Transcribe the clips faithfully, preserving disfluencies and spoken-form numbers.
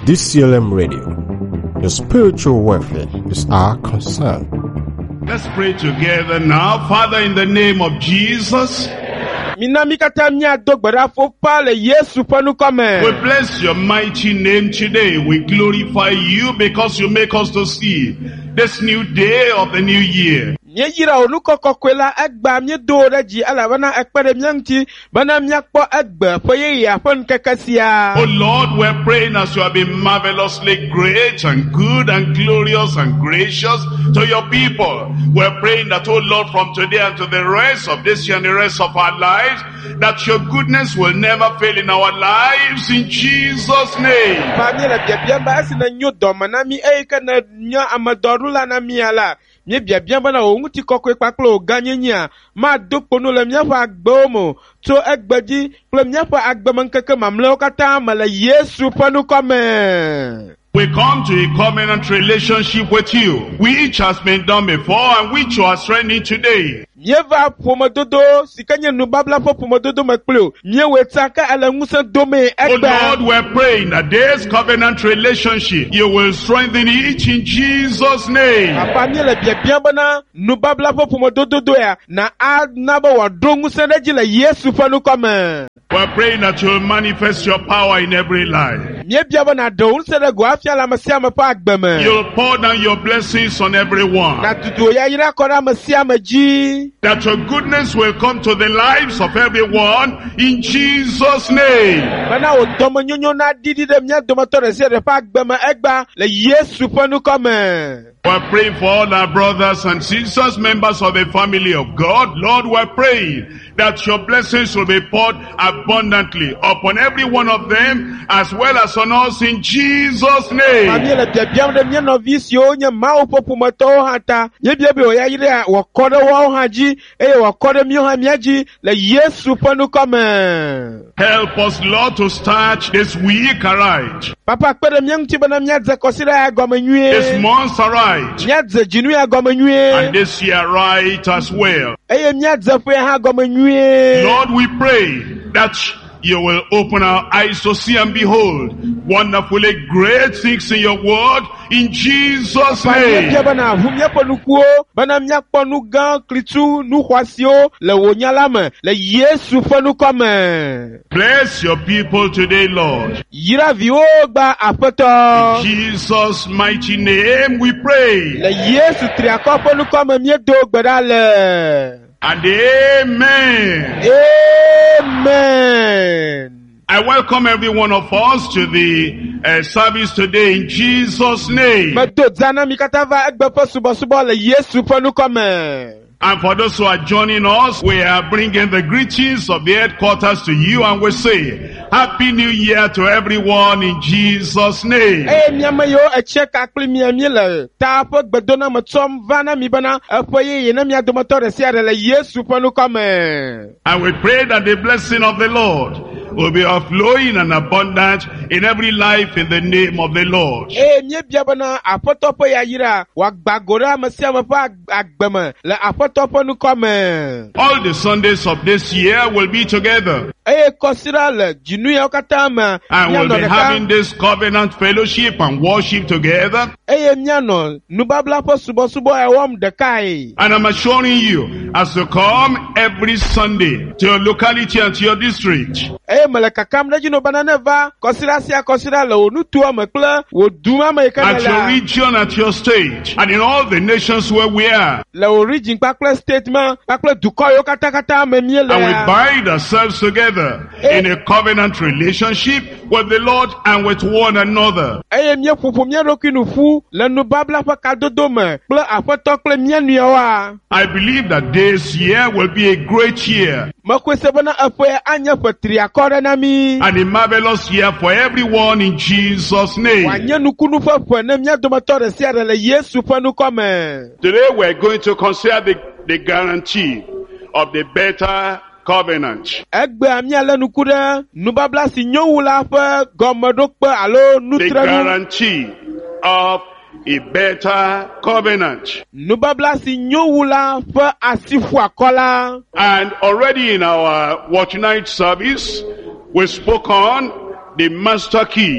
D C L M Radio. Your spiritual welfare is our concern. Let's pray together now. Father, in the name of Jesus, we bless your mighty name today. We glorify you because you make us to see this new day of the new year. Oh Lord, we're praying as you have been marvelously great and good and glorious and gracious to your people. We're praying that, oh Lord, from today and to the rest of this year and the rest of our lives, that your goodness will never fail in our lives, in Jesus' name. Nyebia biambana onguti kokwe paklo ganyenya ma dopono le miafa agbomo to egbeji ple miafa agbemenkeke mamle okata mala Yesu panu kome. We come to a covenant relationship with you, which has been done before and which you are strengthening today. Nyeva pomododo sikanye nubabla fo pomododo mekplo nyewe taka ala ngusa dome egba. Oh Lord, we're praying that this covenant relationship you will strengthen it in Jesus' name. Apanyele biabiambana nubabla fo pomododo doya na adnaba wa dongusa rejile Yesu panu kome. We're praying that you will manifest your power in every life. You'll pour down your blessings on everyone. That your goodness will come to the lives of everyone in Jesus' name. We're praying for all our brothers and sisters, members of the family of God. Lord, we're praying that your blessings will be poured abundantly upon every one of them as well as on us in Jesus' name. Help us, Lord, to start this week right. This month right. And this year right as well. Lord, we pray that you will open our eyes to see and behold wonderfully great things in your word in Jesus' name. Bless your people today, Lord. In Jesus' mighty name we pray. And amen. Amen. I welcome every one of us to the uh, service today in Jesus' name. And for those who are joining us, we are bringing the greetings of the headquarters to you, and we say, Happy New Year to everyone in Jesus' name. And we pray that the blessing of the Lord will be overflowing and abundant in every life in the name of the Lord. All the Sundays of this year will be together. And we'll be having this covenant fellowship and worship together. And I'm assuring you, as you come every Sunday to your locality and to your district, at your region, at your state, and in all the nations where we are. And we bind ourselves together in a covenant relationship with the Lord and with one another. I believe that this year will be a great year and a marvelous year for everyone in Jesus' name. Today we're going to consider the, the guarantee of the better covenant. The guarantee of a better covenant. And already in our watch night service, we spoke on the master key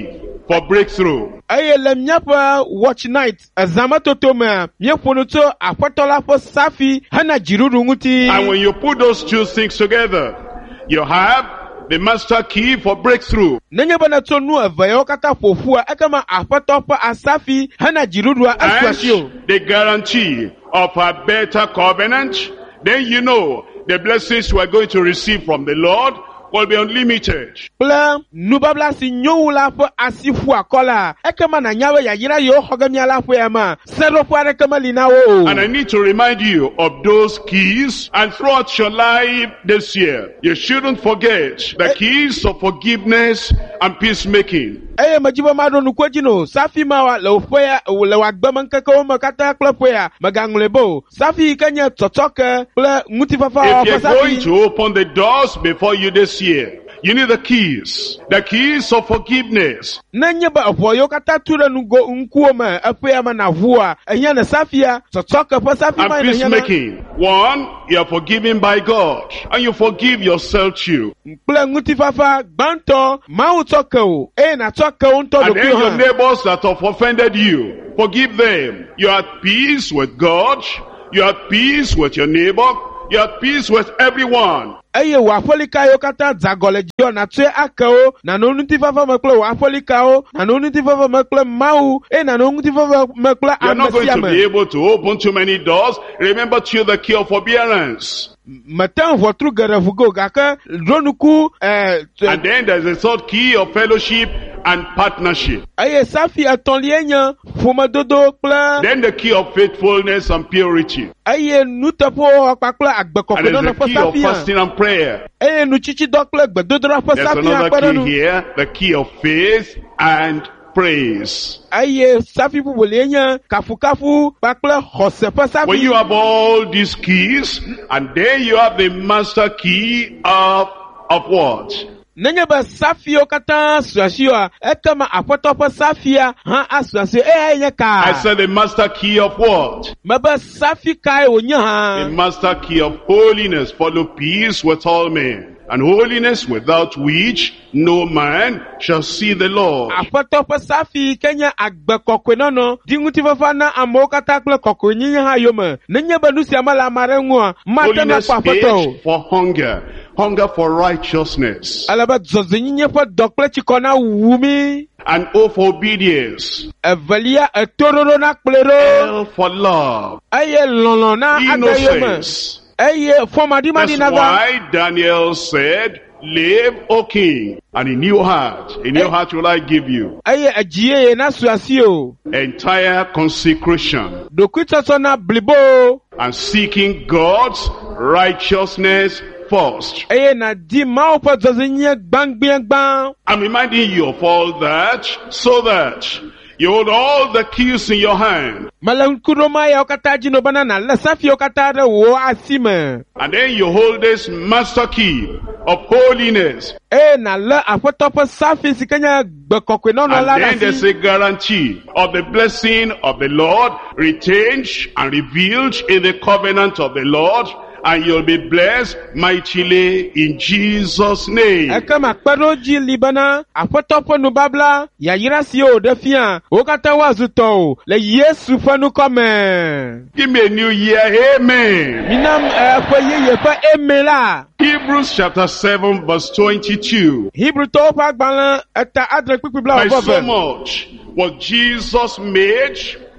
for breakthrough. Eye le miaƒe watch night ezamatoto me miaƒonu tso aƒetɔ la ƒe safi hena dziɖuɖu ŋuti. And when you put those two things together, you have the master key for breakthrough. Nenye be netso nu eve yawo katã ƒoƒua ekema aƒetɔ ƒe asafi hena dziɖuɖua esu asi o. And the guarantee of a better covenant, then you know the blessings we are going to receive from the Lord will be unlimited. Kple nubabla si nyo wu la ƒe asi ƒu akɔ la, ekema nanya be yayra yewo xɔ ge mía la ƒea me, seɖoƒe aɖeke meli na wo o. And I need to remind you of those keys, and throughout your life this year, you shouldn't forget the keys of forgiveness and peacemaking. Eye medzi be maɖo nuku edzi no, safi ma wa le woƒea le wò agbeme ŋkekewo me katã kple ƒea, megaŋlɔe be o. Safi yi ke nye tsɔtsɔke kple ŋutifafa If you're ƒe going safi. to open the doors before you this year, you need the keys, the keys of forgiveness. Nenye be eʋɔ yiwo katã tu ɖe nugo ŋkuwo me eƒea me na ʋua, ehia ne safia, tsɔtsɔke ƒe safi ma And yi ne hia na. peacemaking. One, you are forgiven by God, and you forgive yourself too. Kple ŋutifafa gbãtɔ, Mawu tsɔ ke o, eye natsɔ ke wo ŋutɔ And then ɖokui your hã. neighbors that have offended you, forgive them. You are at peace with God, you are at peace with your neighbor, you are at peace with everyone. Eye wò aƒelika yiwo katã dze agɔ le dziwɔ natsɔe ake wo, nano ŋutifafa me kple wò aƒelikawo, nano ŋutifafa me kple Mawu, eye nano ŋutifafa me kple You are ame not going sia to be me. able to open too many doors. Remember to the key of forbearance. Mete ʋɔtru geɖe vugo gake ɖo nuku eh, And then there's a third key of fellowship and partnership. eye safi etɔ̃lia nye ƒomedodo kple Then the key of faithfulness and purity. eye nuteƒewɔwɔ kpakple And agbekɔkɔenɔnɔ there's the ƒe key of safi hã. fasting and prayer. Eye nutsitsidɔ kple gbedodoɖa ƒe There's safi hã another kpe ɖe nu. key here, the key of faith and praise. Eye safi bubulie nye kafukafu kpakple xɔse ƒe When you safi. have all these keys, and then you have the master key of, of what? Nenye be safiwo katã su asi oa, ekema aƒetɔ ƒe safia hã asu asi o. Eya nye I ka. said the master key of what? Mebe safi kae wònye The hã. master key of holiness. Follow peace with all men, and holiness without which no man shall see the Lord. Aƒetɔ ƒe safi ke nye agbekɔkɔenɔnɔ, di ŋutifafa na amewo katã kple kɔkɔenyenye hã yome. Nenye be nu sia mele ame aɖe ŋu o, mate na Holiness kpɔ aƒetɔ o. is for hunger, hunger for righteousness, Ale be dzɔdzɔnyenye ƒe dɔ kple tsikɔ na wu mi. and O for obedience, Evelia etoɖoɖo na kplɔe ɖo. L for love, Eye lɔlɔ na ade yome. innocence. Eye fɔmaɖimaɖi That's na va. why Daniel said, live, O king, and a new heart. A new Eh. heart will I give you. Eye edzi yeye na su asi o. Entire consecration Ɖokuitsɔtsɔ na blibo. and seeking God's righteousness first. Eye na di Mawu ƒe dzɔdzɔnyenye gbãgbiãgbã. I'm reminding you of all that so that you hold all the keys in your hand, Mele ŋku ɖom eyawo katã dzi no bena nalé safiwo katã ɖe wò asi me. and then you hold this master key of holiness, Eye nalé aƒetɔ ƒe safi si ke nye gbekɔkɔenɔnɔ la and ɖe then there's asi. a guarantee of the blessing of the Lord retained and revealed in the covenant of the Lord, and you'll be blessed mightily in Jesus' name. Ekema kpeɖodzi li bena aƒetɔ ƒe nubabla yayra siwo wòɖe fia wo katã woazu tɔwo le Yesu ƒe nukɔ me. Give me a new year, amen. Minam eƒe yeye ƒe eme la. Hebrews chapter seven verse twenty-two. Hibrutɔwo ƒe agbalẽ eta adre kpikpi bla By so wɔ much was Jesus made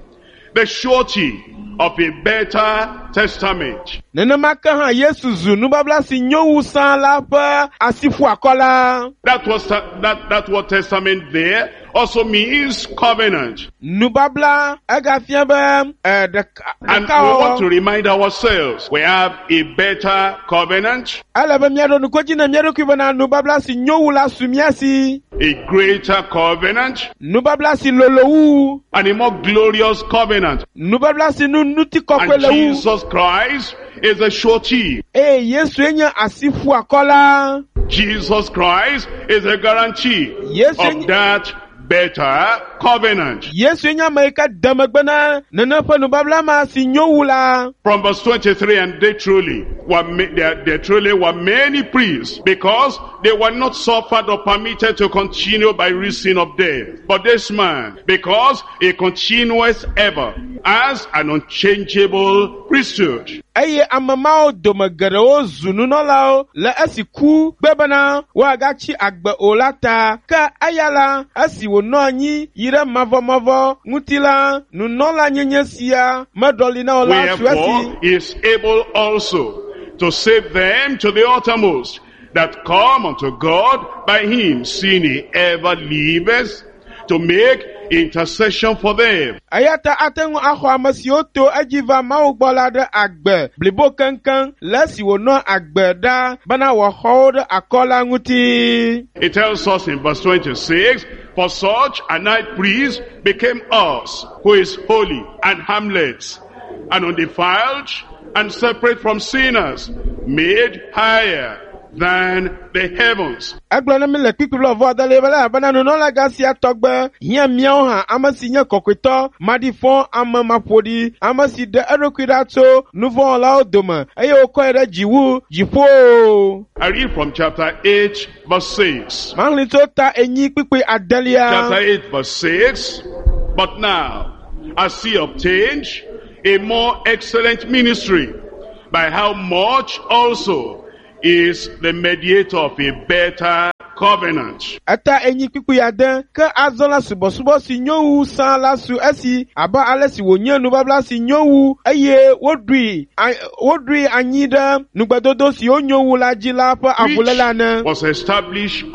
the surety of a better testament. Nenema ke hã Yesu zu nubabla si nyo wu sã la ƒe asiƒu akɔ la. That was that that word testament there also means covenant. Nubabla egafia be eh, ɖeka And we want to ɖekawɔwɔ. remind ourselves we have a better covenant, Ele be míaɖo nukodzi ne mía ɖokui bena nubabla si nyo wu la su mía si. a greater covenant, Nubabla si lolo wu. and a more glorious covenant. Nubabla si nu nuti kɔkɔe And le wu. Jesus Christ is a surety. Eye Yesu nye asiƒu akɔ la. Jesus Christ is a guarantee Yesu of that better covenant. Yesu nyama ika damagbana nana fa nubabla ma si nyowula. From verse twenty-three, and they truly were ma- there, there truly were many priests, because they were not suffered or permitted to continue by reason of death. But this man, because he continueth ever as an unchangeable priesthood. Aye amamao domagaro zununolao la asiku bebana wagachi agba olata ka ayala asi wononyi yire mavo mavo ngutila nunola nyenyesia madolina ola suasi. Wherefore he is able also to save them to the uttermost that come unto God by him, seeing he ever liveth to make intercession for them. Ayata atengu aho amasioto ajiva maugbolade agbe blibo kankan lesi wono agbe da bana wa hold akola nguti. It tells us in verse twenty-six, for such a night priest became us, who is holy and harmless and undefiled and separate from sinners, made higher than the heavens. Agbana mi le pipi lo vo dale bala bana no la gasia togbe hia miao ha amasi nya kokwito madifon ama mapodi amasi de eroquidato nouveau la odoma ayo ko ere jiwu jifo. I read from chapter eight verse six. Manli to ta enyi pipi adelia. Chapter eight verse six. But now, as he obtained a more excellent ministry, by how much also is the mediator of a better covenant. Ata enyi pipi aden ka azola subo subo si nyowu san la su esi aba alesi wonye nu babla si nyowu eye wodui wodui anyida nugbadodo si onyowu la jila pa avulela na was established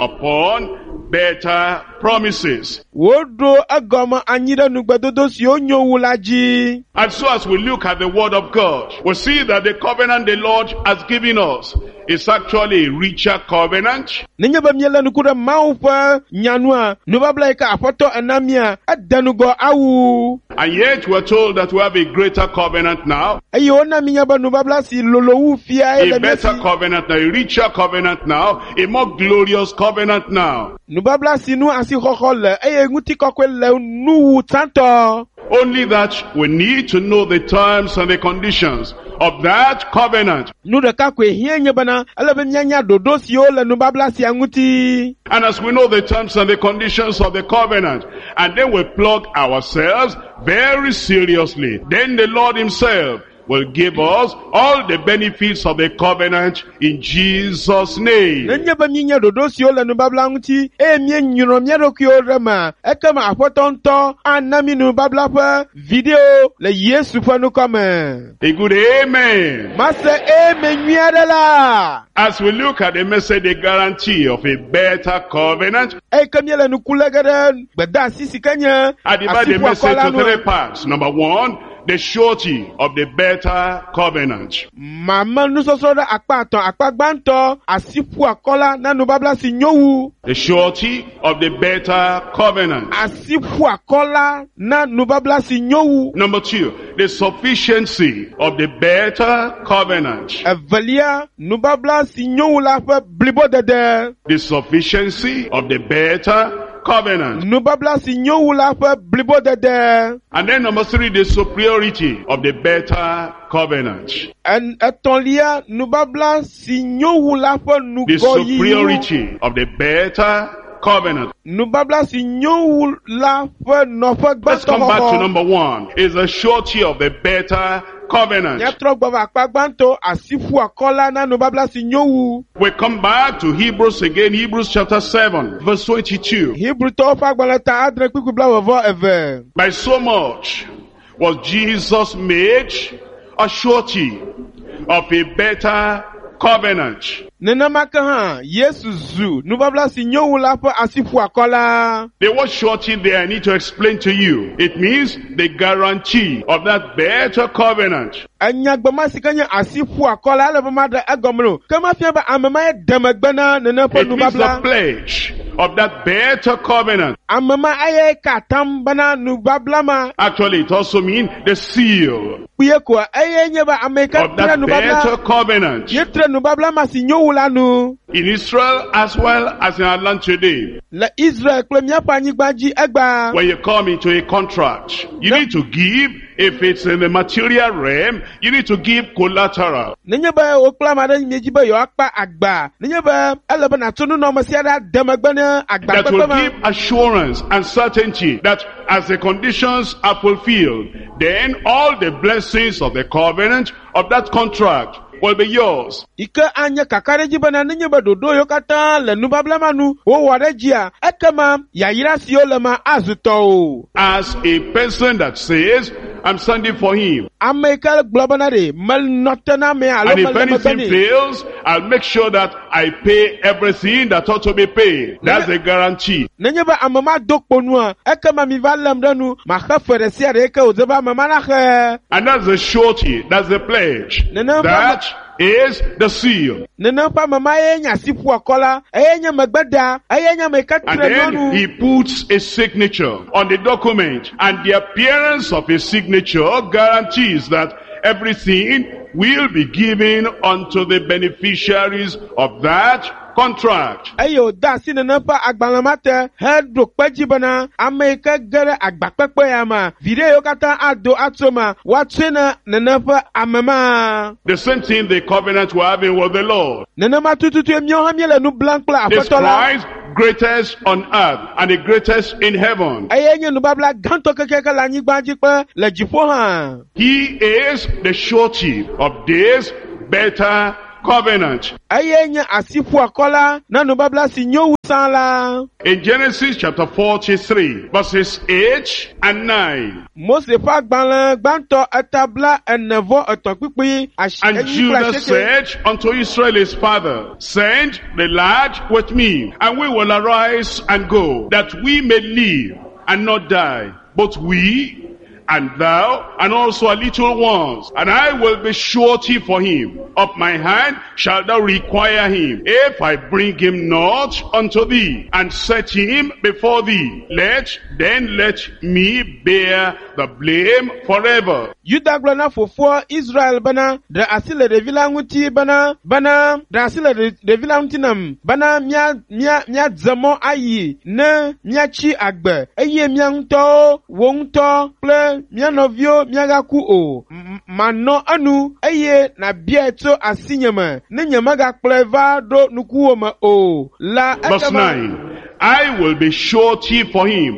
upon better promises. Wodo agoma anyida nugbadodo si onyowu la ji. And so as we look at the word of God, we see that the covenant the Lord has given us is actually a richer covenant. Ninya ba miela nukura maufa nyanua nubabla ika apoto anamia adanugo awu. And yet we are told that we have a greater covenant now. Ayo na minya ba nubabla si lolowu fia ele A better covenant now, a richer covenant now, a more glorious covenant now. Nubabla si nu asi hohole eye nguti kokwe le nu tanto. Only that we need to know the terms and the conditions of that covenant. Nu de kakwe hienye bana alebe nyanya dodo si ole nubabla si anguti. And as we know the terms and the conditions of the covenant, and then we plug ourselves very seriously, then the Lord himself will give us all the benefits of the covenant in Jesus' name. Nenye ba minya dodo si ole nubabla nguti e mie nyuro miero kyo rema ekama apotonto anami nubabla pa video le Yesu pa nu kome. A good amen. Master amen nyadela. As we look at the message, the guarantee of a better covenant, E kamyele nu kulegeden beda sisi kanya I divide the message to three parts. Number one, the surety of the better covenant. Mama nu sosoro akpaton akpagbanto asifu akola na nubabla si nyowu. The surety of the better covenant. Asifu akola na nubabla si nyowu. Number two, the sufficiency of the better covenant. Evalia nubabla si nyowu la fe blibo dede. The sufficiency of the better covenant. Nubabla si nyowu la fe blibo dede. And then number three, the superiority of the better covenant. En etonlia nubabla si nyowu la fe The nugoyi. superiority of the better covenant. Nubabla si nyowu la fe nofe Let's gbato come back to hoho. number one. Is the surety of the better covenant. Nyatro gbava akpagbanto asifu akola na nubabla si nyowu. We come back to Hebrews again, Hebrews chapter seven, verse twenty-two. Hebrew to fagbalata adre kwiku bla wovo eve. By so much was Jesus made a surety of a better covenant. Nena maka ha Yesu zu nubabla si nyowu la fe asifu akola. The word surety there I need to explain to you. It means the guarantee of that better covenant. Anyagbama sikanya asifu akola alebe mada egomro. Kama fiaba amama e demagbana nena po It means the nubabla. pledge of that better covenant. Amama aye katam bana nubabla ma. Actually, it also means the seal Kuye kwa aye nyeba ameka of tra that nubabla. better covenant. Yetre nubabla ma si nyowu la nu. in Israel as well as in our land today. Le Israel kple míaƒe anyigba dzi egba. When you come into a contract, you need to give, if it's in the material realm, you need to give collateral. Nenye be wokpla ame ɖe mie dzi be yewoakpa agba. Nenye be ele be nàtso nunɔmesi aɖe ade megbe ne agba That kpekpe will ma. give assurance and certainty that as the conditions are fulfilled, then all the blessings of the covenant of that contract will be yours. Ike anye kaka ɖe dzi bena nenye be ɖoɖo yiwo katã le nubabla ma nu wowɔ ɖe dzia, ekema yayra siwo le ma azu tɔwo. As a person that says, I'm standing for him. Ame yi ke gblɔ bena ɖe menɔte na ame alo And if mele megbe anything nɛ. fails, I'll make sure that I pay everything that ought to be paid. That's a guarantee. Nenye be ame ma do kponua, ekema mi va lém ɖe nu, maxe fe ɖe sia ɖe yi ke wòdze be ame ma naxe. And that's the surety, that's the pledge. Nene That is the seal. Nene ƒe ame ma ye nye asi ƒu akɔ la, eye nye megbeda, eye nye ame yi ke And tre then nyɔnu. he puts a signature on the document. And the appearance of a signature guarantees that everything will be given unto the beneficiaries of that contract. Eye wòda asi nene ƒe agbalẽ ma te heɖo kpe dzi bena ame yi ke ge ɖe agbakpekpe ya ma, viɖe yiwo katã ado atso ma, woatsoe ne nene ƒe ame ma. The same thing the covenant we're having with the Lord. Nenema tututu míawo hã míele nu blam kple This aƒetɔ la. Christ, greatest on earth and the greatest in heaven. Eye nye nubabla gãtɔ kekeke le anyigba dzi kpe le dziƒo hã. He is the surety of this better covenant. Eye nye asi ƒu akɔ la na nubabla si nyo wu sã la. In Genesis chapter forty-three, verses eight and nine. Mose ƒe agbalẽ gbãtɔ etabla ene vɔ etɔ̃ kpikpi asi And enyi kple Judah asieke. said unto Israel his father, send the lad with me, and we will arise and go, that we may live and not die, both we and thou, and also our little ones, and I will be surety for him. Of my hand shalt thou require him. If I bring him not unto thee, and set him before thee, let, then let me bear the blame forever. Yuda gblɔ na fofoa Israel bena ɖe asi le ɖevi la ŋuti bena bena ɖe asi le ɖe- ɖevi la ŋuti nam bena mía mía mía dze mɔ ayi ne míatsi agbe eye mía ŋutɔwo wo ŋutɔ kple mía nɔviwo míagaku o. M- manɔ enu eye nàbiae tso asinye me ne nyemegakplɔe va ɖo nukuwo me o. La Verse ekema nine, I will be surety for him.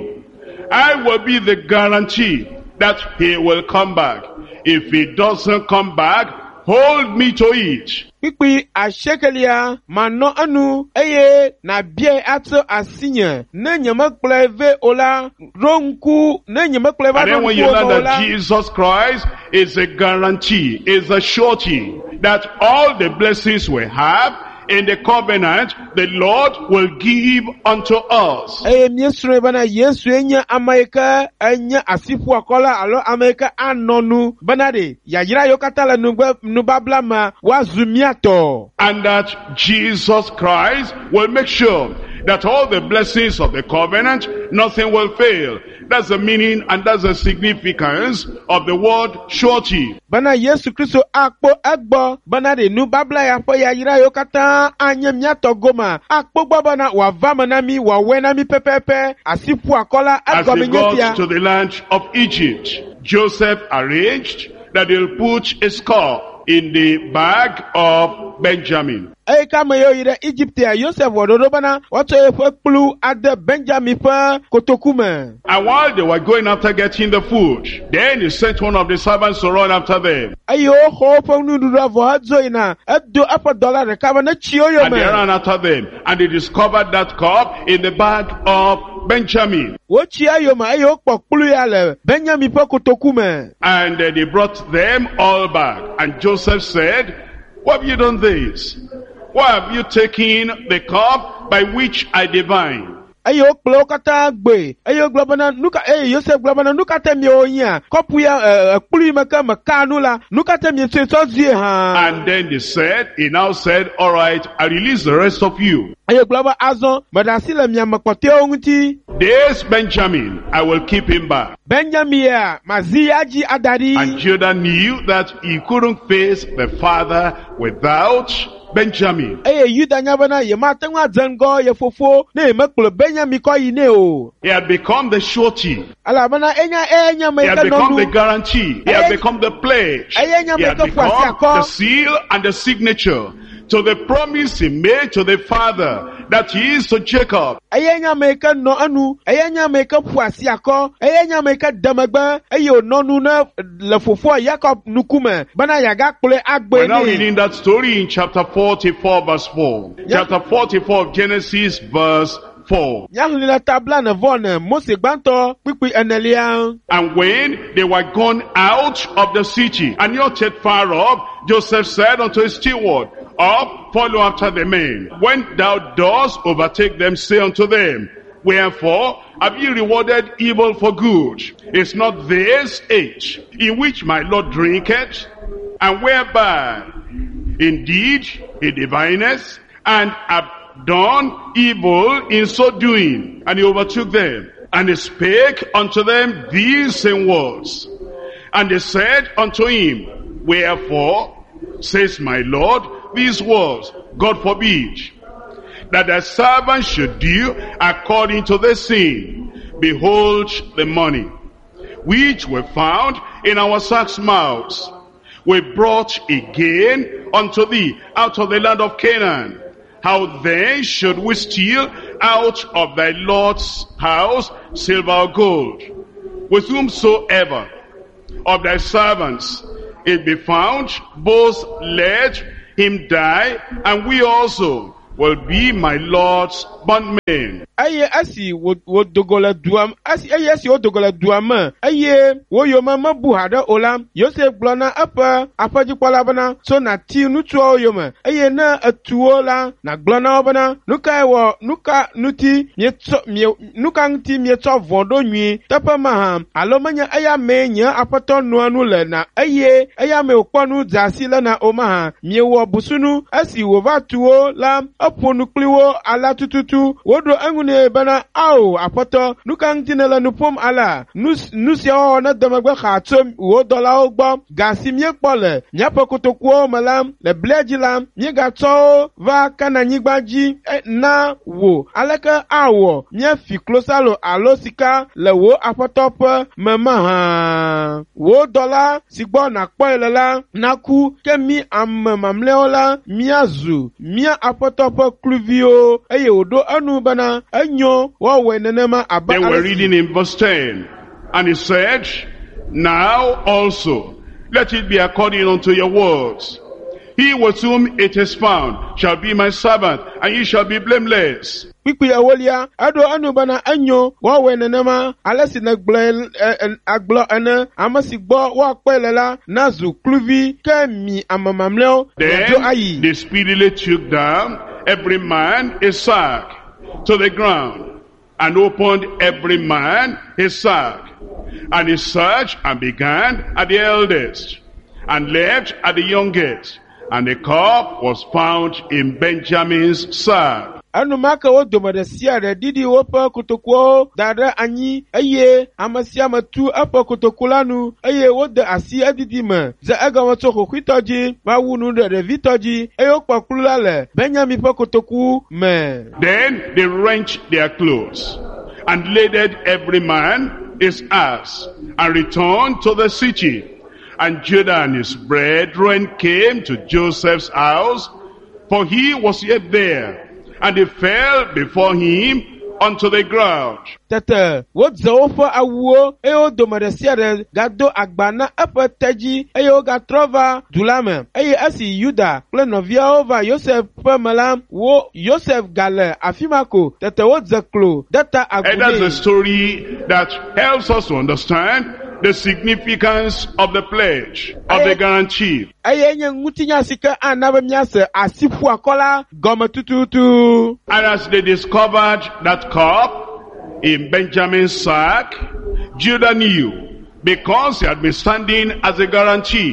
I will be the guarantee that he will come back. If he doesn't come back, hold me to it. kpikpi asiekelia manɔ enu eye nàbiae atso asinye ne nyemekplɔe ve o la ɖo ŋku ne nyemekplɔe va And ɖo then when you ŋkuwo me learn o that la. Jesus Christ is a guarantee, is a surety, that all the blessings we have in the covenant, the Lord will give unto us. Eye míesrɔ̃e bena Yesue nye ame yi ke enye asiƒu akɔ la alo ame yi ke anɔ nu bena ɖe yayra yiwo katã le nugbe nubabla me woazu míatɔ. And that Jesus Christ will make sure that all the blessings of the covenant, nothing will fail. That's the meaning and that's the significance of the word surety. Bena Yesu Kristo akpɔ egbɔ bena ɖe nubabla ya ƒe yayra yiwo katã anye míatɔ goma akpɔ gbɔ bena wòava me na mí wòawɔe na mí pɛpɛpɛ asiƒu akɔ la As they egɔme nye got sia. to the land of Egypt, Joseph arranged that they'll put a skull in the bag of Benjamin. Eye ke ame yiwo yi ɖe Egyptea, Yosef wɔ ɖoɖo bena woatsɔ yeƒe kplu ade Benjamin ƒe kotoku me. And while they were going after getting the food, then he sent one of the servants to run after them. Eye woxɔ woƒe nuɖuɖua vɔ hedzo yina, edo eƒe dɔla ɖeka be netsi wo And they yome. ran after them. And they discovered that cup in the bag of Benjamin. Wotsi eyome eye wokpɔ kplu ya le Benjamin ƒe kotoku me. And uh, they brought them all back. And Joseph said, why have you done this? Why have you taken the cup by which I divine? Eye wokplɔ wo katã gbe. Eye wogblɔ bena nu ka eye Yosef gblɔ bena nu ka te miewo nyia? Kɔpu ya eh, kplu yi me ke meka nu la, nu ka te mietsɔe tsɔ zie hã? And then they said, he now said, all right, I release the rest of you. Eye wogblɔ be azɔ meɖe asi le mia me kpɔtɔewo ŋuti. This Benjamin, I will keep him back. Benjamin maziyaji adari. And Judah knew that he couldn't face the father without Benjamin. Eye Yuda nyabana ye matengwa zango ye fofo ne meklo Benjamin ko yine o. He had become the surety. Ala bana enya enya He had meka become the nonu. guarantee. He had become the pledge. He had become the seal and the signature to the promise he made to the father that he is to Jacob. Enya meka no anu, enya meka puasi ako, enya meka damagba, eyo nonu na le fofo Jacob nukume. Bana yaga kule agbe We're now ni. reading that story in chapter forty-four verse four. Yeah. Chapter forty-four of Genesis verse four. Nyahulila tabla na vone Mose gbanto pipi enelia. And when they were gone out of the city, and not yet far off, Joseph said unto his steward, Up, follow after the men. When thou dost overtake them, say unto them, Wherefore have ye rewarded evil for good? Is not this age in which my Lord drinketh, and whereby indeed he divineth, and have done evil in so doing? And he overtook them, and he spake unto them these same words. And they said unto him, Wherefore says my Lord these words? God forbid that thy servant should do according to the sin. Behold the money which were found in our sacks' mouths, we brought again unto thee out of the land of Canaan. How then should we steal out of thy Lord's house silver or gold? With whomsoever of thy servants it be found, both let him die, and we also will be my Lord's bondmen. Aye asi wo wo dogola duam asi aye asi wo dogola duam aye wo yo mama buhada olam Yosef blona apa apa jikwala bana so na ti nutuo yo ma aye na atuo la na blona bana nuka wo nuka nuti mieto mie nuka nti mieto vondo nwi tapa ma ha alomanya aya menya apato no anu le na aye aya me okponu zasi la na oma ha mie wo busunu asi wo vatuo la oponu kliwo ala tututu wodo angune bana au apoto nukan tinela nupom ala nus nusia ona damagba khatom wo dola ogbo gasimie pole nyapo kotokwo malam le blejilam nye gato va kana nyigbaji eh, na wo alaka awo nye fi klosalo alosika le wo apotop mama ha wo dola sigbo na kpoelela naku kemi amamamleola miazu mia apotop kluvio eye odo anu bana enyo wo wenenema aba. Then we're reading in verse ten, and he said, Now also let it be according unto your words. He with whom it is found shall be my servant, and ye shall be blameless. Pipi awolia ado anu bana enyo wo wenenema alesi na gble aglo ene amasi gbo wo pelela nazu kluvi kemi amamamleo. Then they speedily took down every man his sack to the ground, and opened every man his sack, and he searched and began at the eldest, and left at the youngest, and the cup was found in Benjamin's sack. Anu maka wo domade siare didi wopa kutokwo dada anyi eye amasia matu apa kutokulanu eye wode asi adidi ma za aga wato kwitoji ma wunu de vitoji eyo kpakula le Benjamin pa kutoku me. Then they wrenched their clothes and laded every man his ass and returned to the city. And Judah and his brethren came to Joseph's house, for he was yet there. And they fell before him unto the ground. Tete, what zaofa awo, eyo domadesiare, gado agbana apataji, eyo gatrova, dulame, eye asi Yuda, plenovia over Yosef Pamela, wo Yosef Gale, afimako, tete what zaklo, data agune. And that's the story that helps us to understand the significance of the pledge, of the guarantee. Aye nye ngutinya sika anabe myase asifu akola goma tututu. And as they discovered that cup in Benjamin's sack, Judah knew, because he had been standing as a guarantee,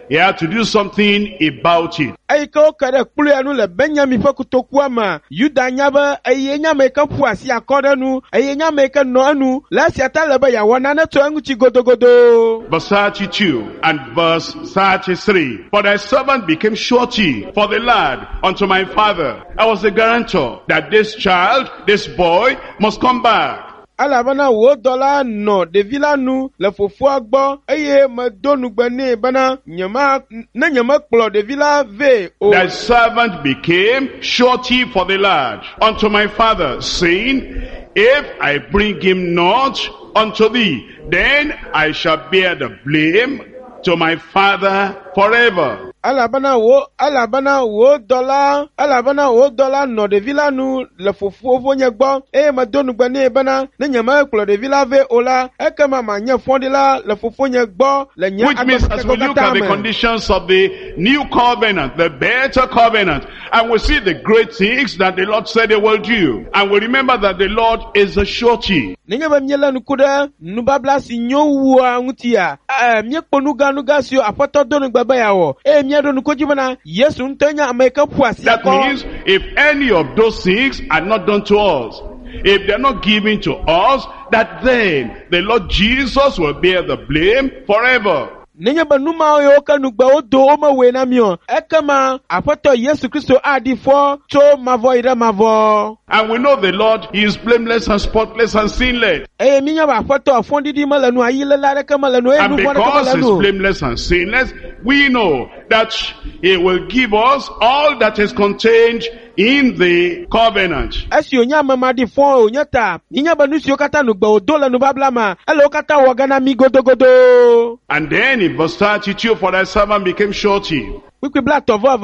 he had to do something about it. Ayi ka o kare kplu ya nu le Benjamin fe kutoku ama Yuda nya be eye nya me ka pu asi akode nu eye nya me ka no anu la si ata le be ya wona na to anguchi godogodo. Verse thirty-two and verse thirty-three. For thy servant became surety for the lad unto my father. I was the guarantor that this child, this boy, must come back. Alabana wo dola no de villa nu le fofo agbo eye me donu gbene bana nyama na nyama kplo de villa ve o. Thy servant became surety for the lad unto my father, saying, if I bring him not unto thee, then I shall bear the blame to my father forever. Alabana wo alabana wo dola alabana wo dola no de villa nu le fofo vonye gbo e ma donu gbane bana na nyama klo de villa ve ola e kama ma nya fondila le fofo nye gbo le nya. Which means as we look at the conditions of the new covenant, the better covenant, and we see the great things that the Lord said he will do, and we remember that the Lord is a surety. Ninga ba miela nukuda nubabla si nyowa ngutia eh mie kponuga nuga sio apoto donu gbaba yawo eh mie donu kojibana Yesu ntanya ameka puasi. That means if any of those things are not done to us, if they're not given to us, that then the Lord Jesus will bear the blame forever. Ninga ba numa yo kanugba odo oma we na mio ekama apoto Yesu Kristo adi fo to mavo ira mavo. And we know the Lord, he is blameless and spotless and sinless. Eh minya ba apoto afondidi malanu ayile la kama lanu e and nu because he is blameless and sinless, we know that he will give us all that is contained in the covenant. Asio nyama madi fo onyata ninya ba nusi okata nugba odo la nu bablama ele okata wagana mi godogodo. And then in verse thirty-two, for thy servant became surety. Then in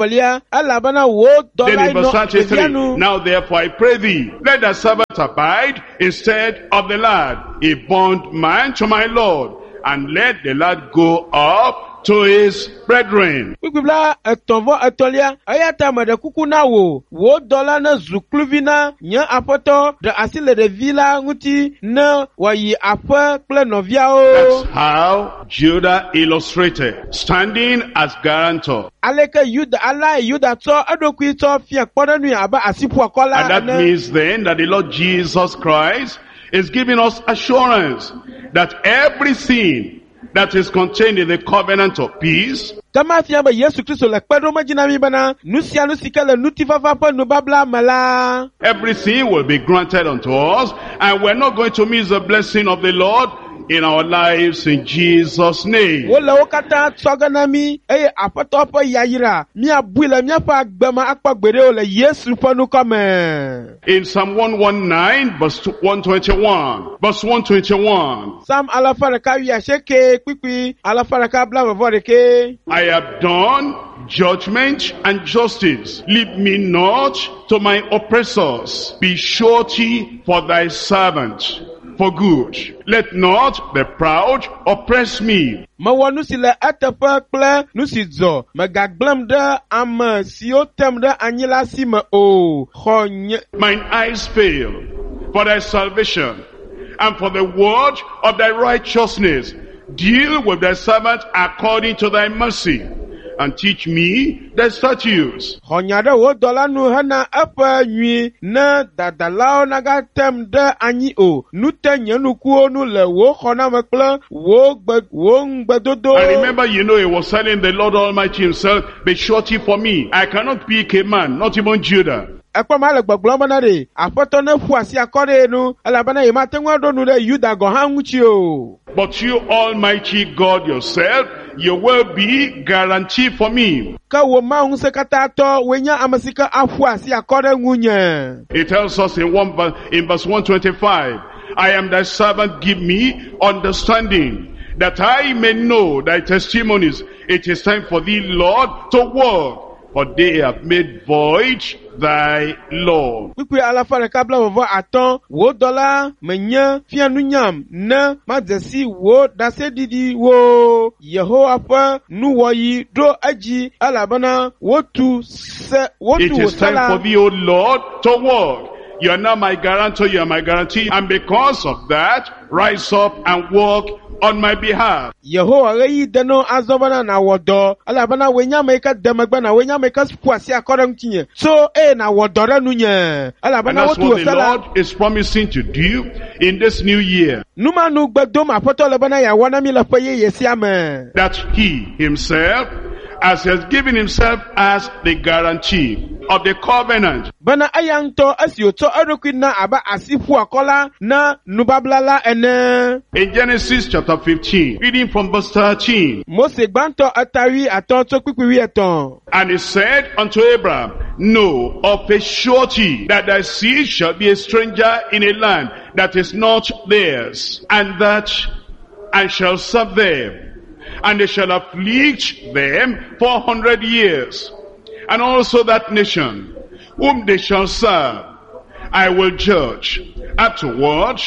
verse thirty-three, now therefore I pray thee, let thy servant abide instead of the lad, a bondman to my Lord, and let the lad go up to his brethren. Then in verse thirty-three, that's how Judah illustrated, standing as guarantor. And that means then that the Lord Jesus Christ is giving us assurance that everything that is contained in the covenant of peace, everything will be granted unto us, and we're not going to miss the blessing of the Lord in our lives in Jesus' name. In Psalm one nineteen, verse one twenty-one, verse one twenty-one, I have done judgment and justice. Leave me not to my oppressors. Be surety for thy servant for good. Let not the proud oppress me. Mine eyes fail for thy salvation and for the word of thy righteousness. Deal with thy servant according to thy mercy, and teach me thy statutes. And remember, you know, he was telling the Lord Almighty himself, be surety for me. I cannot pick a man, not even Judah. But you, Almighty God yourself, you will be guarantee for me. It tells us in one in verse one twenty-five, I am thy servant, give me understanding, that I may know thy testimonies. It is time for thee, Lord, to work, for they have made void thy law. And it is time for thee, O Lord, to work. You are now my guarantor, you are my guarantee, and because of that, rise up and walk on my behalf. Yehowa reyi deno azobana na wodo ala bana wenya meka demagba na wenya meka spuasi akora mtinye so e na wodore nunye ala And bana that's wotu what the osala Lord is promising to do in this new year. numa nu gbedom apoto le bana ya wana mi le peye yesi ame That he himself, as he has given himself as the guarantee of the covenant, bana ayanto asioto arokwina aba asifu akola na nubablala ene in Genesis chapter fifteen, reading from verse thirteen. Mose gbanto atari atonto kwikwiri eton And he said unto Abraham, know of a surety that thy seed shall be a stranger in a land that is not theirs, and that and shall serve them, and they shall afflict them four hundred years. And also that nation whom they shall serve, I will judge. Afterward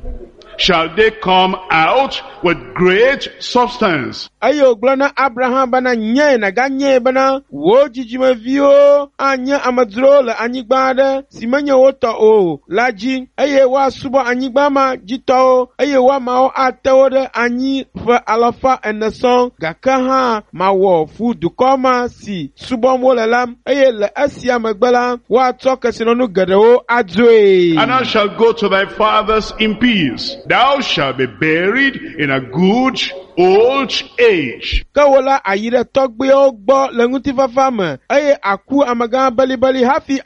shall they come out with great substance. ayo glona Abraham bana nye na ganye bana wo jijime vio anya amadro le anyigbade simenye woto o laji aye wa subo anyigbama jito aye wa mao atewode anyi fa alafa eneson gakaha mawo fu dukoma si subo molelam aye le asia magbala wa toke sinonu gadewo adwe. And thou shalt go to thy fathers in peace. Thou shalt be buried in a good old age. Kawola ayire togbe ogbo lenguti fafame aye aku amaga bali bali hafi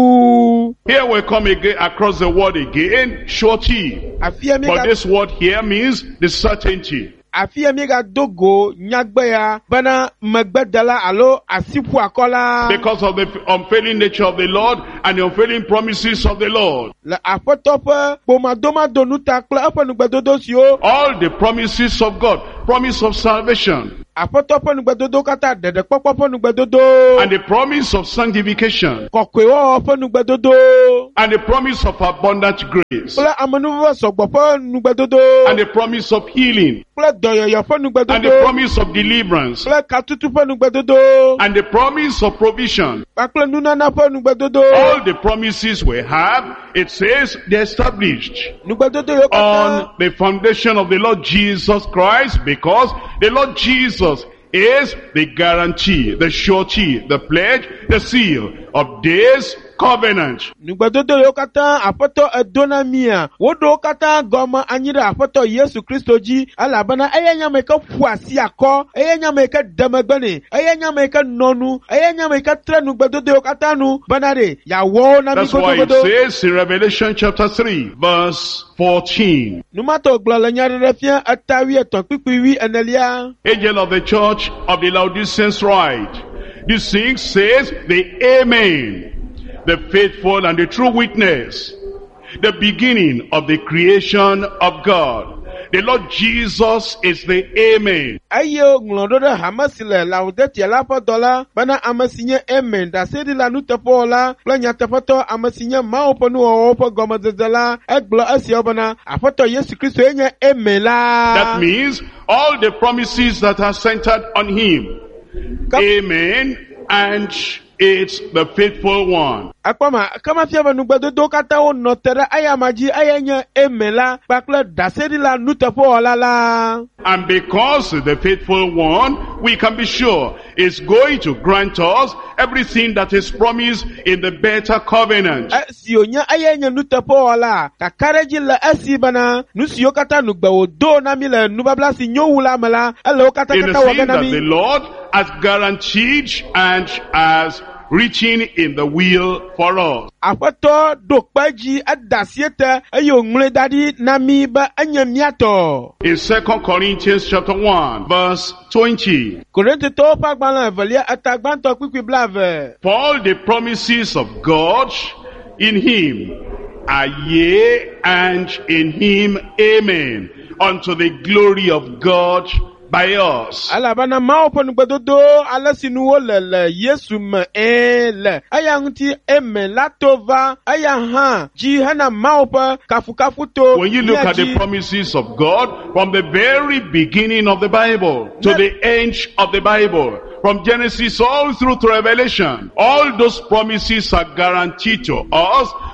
aku. Here we come again across the word again, surety. Afia mi But ga this word here means the certainty. afia mi ga dogo nyagbe ya bana magbedala alo asipu akola. Because of the unfailing nature of the Lord and the unfailing promises of the Lord. Le apotope pomadoma donuta kla apa nugbedodo sio. All the promises of God, promise of salvation, Apotope nugbedodo kata dede popopo nugbedodo. and the promise of sanctification, Kokwewo opo nugbedodo. and the promise of abundant grace, Kla amanuwa sogbopo nugbedodo. and the promise of healing, Kla doyoyo po and the nugbedodo. promise of deliverance, Kla katutu po nugbedodo. and the promise of provision. Pakla nunana po nugbedodo. All the promises we have, it says they're established Nugbedodo yo kata. on the foundation of the Lord Jesus Christ, because the Lord Jesus is the guarantee, the surety, the pledge, the seal of this covenant. Nugbedodo yo kata apoto edonamia. Wodo kata goma anyira apoto Yesu Kristo ji alabana eye nyame ka fuasi akọ eye nyame ka damagbane eye nyame ka nonu eye nyame ka tre nugbedodo yo kata nu banare ya wo na mi That's why it godogodo. says in Revelation chapter three, verse fourteen, Numato glala nyare refia atawi eton pipiwi enelia. angel of the church of the Laodiceans write, this thing says the Amen, the faithful and the true witness, the beginning of the creation of God. The Lord Jesus is the Amen. Ayo nglododo hamasile laudeti alapo dola bana amasinye amen da sedi la nutepola planya tefoto amasinye maoponu opo gomazela eglo asiobana afoto Yesu Kristo enye amen la. That means all the promises that are centered on Him. Kam- Amen, and it's the faithful one. Akpama kama fiaba nugbedodo kata o notere ayamaji ayenye amen la bakle da sedi la nutepola la. And because the faithful one, we can be sure, is going to grant us everything that is promised in the better covenant. Sionya ayenye nutepola kakareji la asibana nusio kata nugbewo do na mile nubabla si nyowula mala elo kata In the kata thing that the waganami. Lord has guaranteed and has written in the will for us. Afoto dokpaji adasiete ayo ngule dadi nami ba anyamiato. In Second Corinthians chapter one, verse twenty, Korinte to pa gbala evelia atagbanto kwikwi blave. for all the promises of God in Him are yea, and in Him amen, unto the glory of God by us. Alabana maopo nugbedodo alasinu wolele Yesu me ele. Aya nguti eme latova aya ha ji hana maopo kafu kafu to. When you look at the niaji. promises of God from the very beginning of the Bible to Let- the end of the Bible, from Genesis all through to Revelation, all those promises are guaranteed to us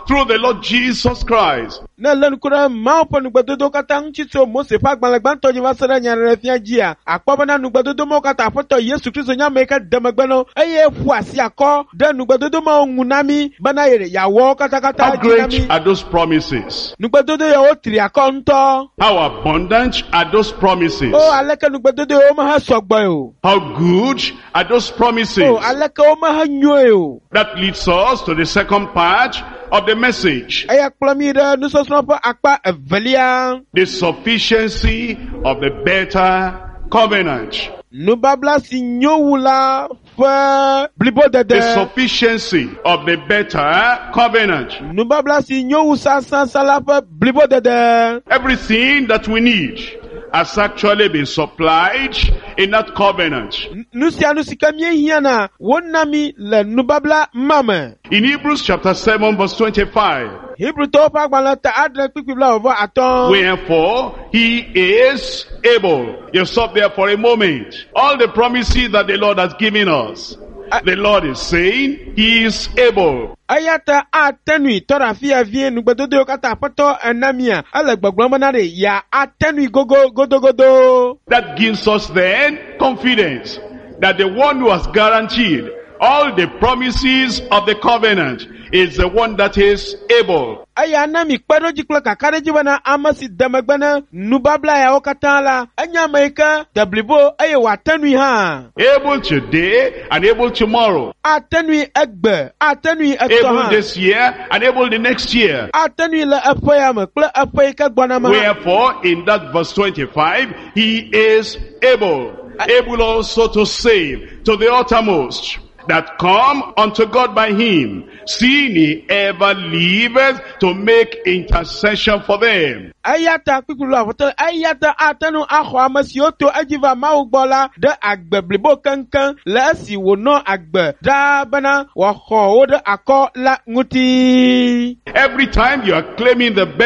through the Lord Jesus Christ. Ne len kura ma po nugbadodo kata nchi so Mose fa gbalagba to ji wasara nyare fia ji a akpo na nugbadodo mo kata foto Yesu Kristo nya me ka demagbano eye fu asi akọ de nugbadodo ma onunami bana yere yawo kata kata How great jinami are those promises? nugbadodo ya o tri akọ nto How abundant are those promises? o aleke nugbadodo o ma ha sogbo o How good are those promises? o aleke o ma ha nyoe o That leads us to the second part of the message. aya kplami de nusosno po akpa evelia The sufficiency of the better covenant. nubabla si nyowula fe blibo The dede sufficiency of the better covenant. nubabla si nyowu sansan sala fe blibo dede Everything that we need has actually been supplied in that covenant. nusia nusika mie hiana wonami le nubabla mame In Hebrews chapter seven verse twenty-five, Hebrew to pa gbala ta adre pipibla ovo aton wherefore he is able. You stop there for a moment. All the promises that the Lord has given us, the Lord is saying he is able. ayata atenui tora fia vie nugbadodo kata pato enamia ale gbagbloma na re ya atenui gogo godogodo That gives us then confidence that the one who has guaranteed all the promises of the covenant is the one that is able. aya nami kpero jikla kakare jibana amasi demagbana nubabla ya okatala anya maika dablibo aye watenui ha Able today and able tomorrow. atenui egbe atenui Able etoha this year and able the next year. atenui le efoyame kple efoyika gbanama Wherefore, in that verse twenty-five, he is able. Able also to save to the uttermost that come unto God by him, seeing he ever liveth to make intercession for them. ayata kpikulu avoto ayata atenu aho amasi oto ajiva maugbola de agbe blibo kankan le si wono agbe da bana wa ho wo de akọ la nguti Every time you are claiming the